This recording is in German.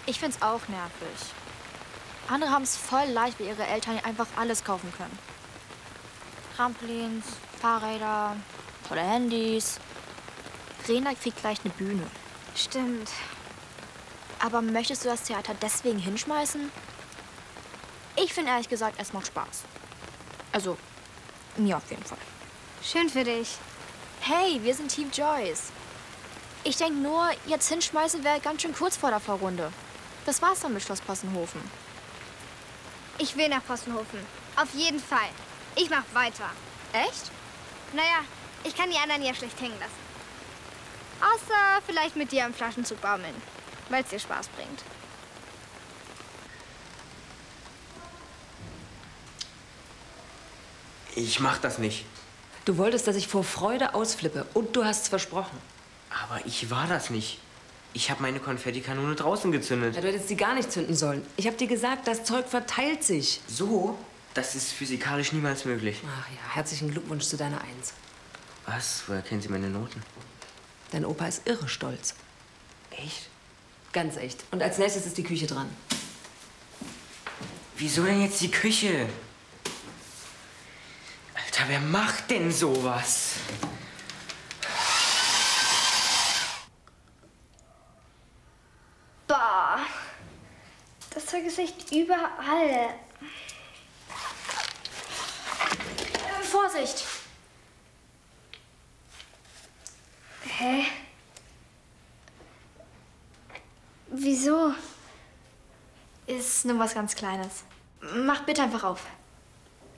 Ich find's auch nervig. Andere haben es voll leicht, weil ihre Eltern einfach alles kaufen können. Trampolins, Fahrräder, tolle Handys. Rena kriegt gleich eine Bühne. Stimmt. Aber möchtest du das Theater deswegen hinschmeißen? Ich finde ehrlich gesagt, es macht Spaß. Also, mir auf jeden Fall. Schön für dich. Hey, wir sind Team Joyce. Ich denke nur, jetzt hinschmeißen wäre ganz schön kurz vor der Vorrunde. Das war's dann mit Schloss Possenhofen. Ich will nach Possenhofen. Auf jeden Fall. Ich mach weiter. Echt? Naja, ich kann die anderen ja schlecht hängen lassen. Außer vielleicht mit dir am Flaschenzug baumeln, weil es dir Spaß bringt. Ich mach das nicht. Du wolltest, dass ich vor Freude ausflippe und du hast es versprochen. Aber ich war das nicht. Ich habe meine Konfettikanone draußen gezündet. Ja, du hättest sie gar nicht zünden sollen. Ich habe dir gesagt, das Zeug verteilt sich. So? Das ist physikalisch niemals möglich. Ach ja, herzlichen Glückwunsch zu deiner Eins. Was? Woher kennen Sie meine Noten? Dein Opa ist irre stolz. Echt? Ganz echt. Und als nächstes ist die Küche dran. Wieso denn jetzt die Küche? Alter, wer macht denn sowas? Boah, das Zeug ist echt überall. Vorsicht! Hä? Wieso? Ist nur was ganz Kleines. Mach bitte einfach auf.